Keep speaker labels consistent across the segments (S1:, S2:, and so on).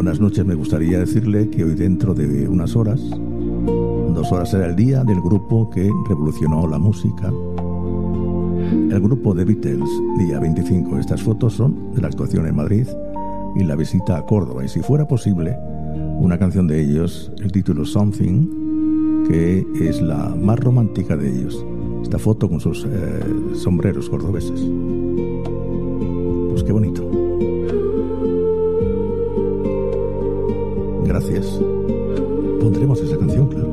S1: buenas noches. Me gustaría decirle que hoy, dentro de unas horas, 2 horas, será el día del grupo que revolucionó la música, el grupo The Beatles, día 25. Estas fotos son de la actuación en Madrid y la visita a Córdoba, y si fuera posible, una canción de ellos, el título Something, que es la más romántica de ellos. Esta foto con sus sombreros cordobeses. Pues qué bonito. Gracias. Pondremos esa canción, claro.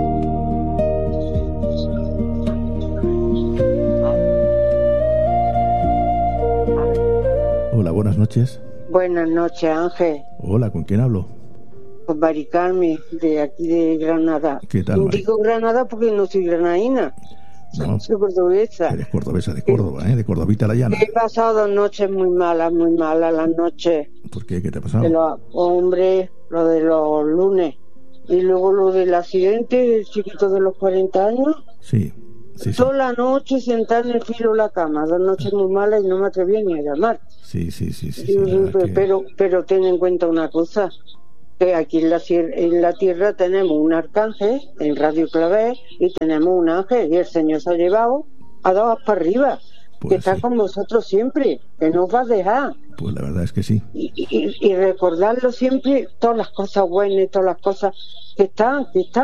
S1: Hola, buenas noches.
S2: Buenas noches, Ángel.
S1: Hola, ¿con quién hablo?
S2: Con Mari Carmen, de aquí de Granada.
S1: ¿Qué tal, Mari?
S2: Digo Granada porque no soy granadina.
S1: No,
S2: soy cordobesa.
S1: Eres cordobesa, de Córdoba, de Cordovita la Llana.
S2: He pasado 2 noches muy malas las noches.
S1: ¿Por qué? ¿Qué te ha pasado?
S2: De los hombres, lo de los lunes. Y luego lo del accidente del chiquito de los 40 años.
S1: Sí.
S2: Toda la noche sentada en el filo de la cama. 2 noches muy malas y no me atrevía ni a llamar.
S1: Sí.
S2: Pero ten en cuenta una cosa, que aquí en la tierra tenemos un arcángel en Radio Clavel y tenemos un ángel, y el Señor se ha llevado a 2 para arriba,
S1: pues
S2: que está
S1: sí,
S2: con vosotros siempre, que no os va a dejar.
S1: Pues la verdad es que sí.
S2: Y recordarlo siempre, todas las cosas buenas, todas las cosas que están,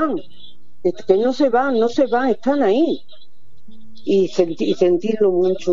S2: que no se van, están ahí. Y sentirlo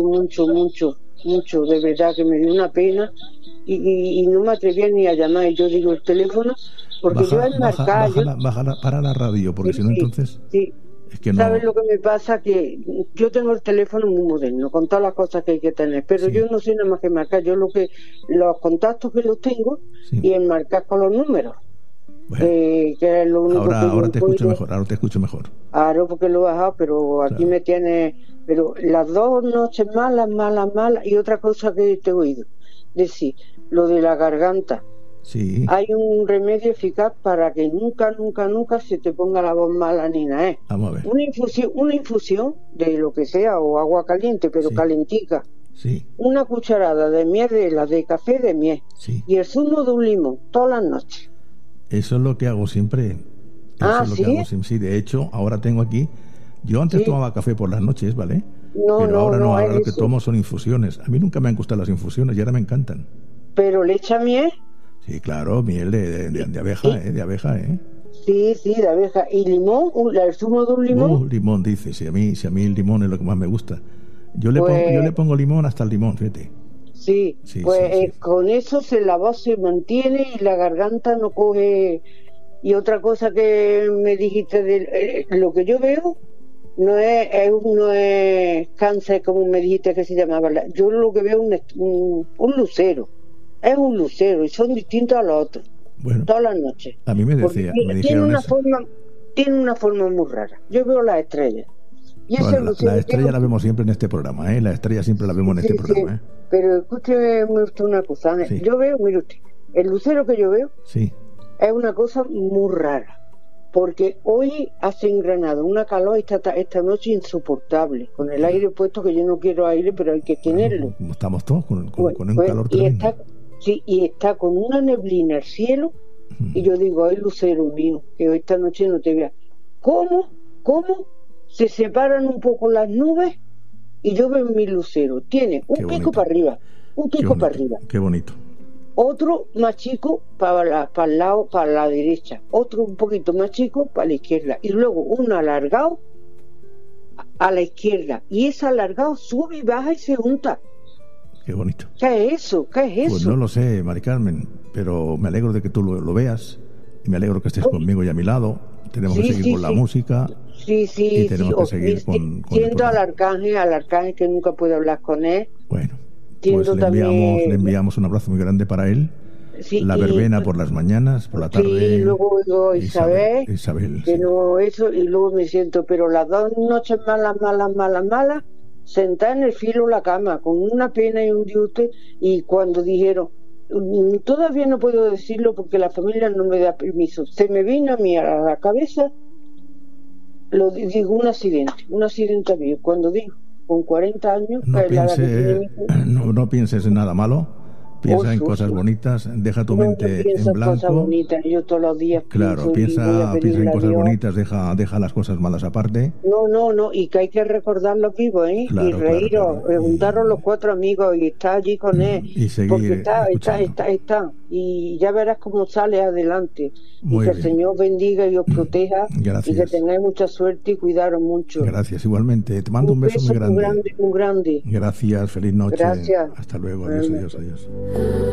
S2: mucho, de verdad que me dio una pena. Y no me atrevía ni a llamar. Yo digo el teléfono, porque yo al marcar...
S1: Bájala para la radio, porque si no, entonces...
S2: Sí.
S1: Es que no...
S2: ¿Sabes lo que me pasa? Que yo tengo el teléfono muy moderno, con todas las cosas que hay que tener, pero yo no sé nada más que marcar. Yo los contactos que los tengo, y el marcar con los números.
S1: Bueno,
S2: que es lo único
S1: ahora te escucho mejor.
S2: Claro, porque lo he bajado, pero aquí me tiene... Pero las 2 noches malas, y otra cosa que te he oído decir, lo de la garganta.
S1: Sí.
S2: Hay un remedio eficaz para que nunca se te ponga la voz mala ni nada.
S1: Vamos a ver.
S2: Una infusión de lo que sea, o agua caliente, pero calentica.
S1: Sí.
S2: Una cucharada de miel de café de miel.
S1: Sí.
S2: Y el zumo de un limón, todas las noches.
S1: Eso es lo que hago siempre. Sí, de hecho, ahora tengo aquí... Yo antes tomaba café por las noches, ¿vale? Pero ahora no, ahora lo que tomo son infusiones. A mí nunca me han gustado las infusiones y ahora me encantan.
S2: ¿Pero le echa miel?
S1: Sí, claro, miel de abeja, de abeja,
S2: Sí, de abeja. ¿Y limón? ¿El zumo de un limón?
S1: Limón, dice. Si a mí el limón es lo que más me gusta. Yo le pongo limón hasta el limón, fíjate.
S2: Sí, con eso la voz se mantiene y la garganta no coge. Y otra cosa que me dijiste de lo que yo veo no es cáncer, como me dijiste que se llamaba. Yo lo que veo es un lucero. Es un lucero y son distintos a los otros.
S1: Bueno,
S2: todas las noches.
S1: A mí me dijeron
S2: tiene una forma muy rara. Yo veo las estrellas. Y
S1: la estrella la vemos siempre en este programa, La estrella siempre la vemos en este programa,
S2: Pero escúcheme usted una cosa, Yo veo, mire usted, el lucero que yo veo es una cosa muy rara. Porque hoy hace en Granada una calor esta noche insoportable, con el aire puesto, que yo no quiero aire, pero hay que tenerlo.
S1: Como estamos todos con un calor tremendo.
S2: Y está con una neblina el cielo, y yo digo, ay, lucero mío, que hoy esta noche no te vea. ¿Cómo se separan un poco las nubes y yo veo mi lucero? Tiene un pico para arriba,
S1: Qué bonito.
S2: Otro más chico para el lado, para la derecha, otro un poquito más chico para la izquierda, y luego uno alargado a la izquierda, y ese alargado sube y baja y se junta.
S1: Qué bonito.
S2: ¿Qué es eso?
S1: Pues no lo sé, Mari Carmen, pero me alegro de que tú lo veas, y me alegro que estés conmigo y a mi lado. Tenemos que seguir con la música.
S2: Y
S1: tenemos que seguir con
S2: siento al arcángel que nunca puedo hablar con él.
S1: Bueno, pues le enviamos un abrazo muy grande para él. La verbena por las mañanas, por la tarde.
S2: Sí, luego oigo Isabel. Pero eso, y luego me siento, pero las 2 noches malas, sentada en el filo de la cama, con una pena y un diute, y cuando dijeron, todavía no puedo decirlo porque la familia no me da permiso, se me vino a mí a la cabeza, lo digo, un accidente había, cuando digo, con 40 años...
S1: No pienses en nada malo, Piensa en cosas bonitas, deja tu mente en blanco.
S2: Cosas bonitas, yo todos los días
S1: claro, piensa en cosas bonitas, deja las cosas malas aparte.
S2: No, y que hay que recordarlos vivos, ¿eh?
S1: Claro,
S2: y reíros,
S1: claro.
S2: Juntaros los 4 amigos y estar allí con él.
S1: Y seguir
S2: porque está. Y ya verás cómo sale adelante.
S1: Muy
S2: y que
S1: bien.
S2: el Señor bendiga y os proteja.
S1: Gracias.
S2: Y que tengáis mucha suerte y cuidaros mucho.
S1: Gracias, igualmente. Te mando un beso muy grande.
S2: Muy grande.
S1: Gracias, feliz noche.
S2: Gracias.
S1: Hasta luego, adiós.